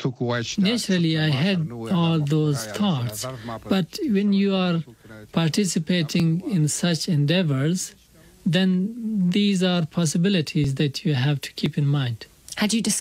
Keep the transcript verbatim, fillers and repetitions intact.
Naturally, I had all those thoughts, but when you are participating in such endeavors, then these are possibilities that you have to keep in mind. Had you discussed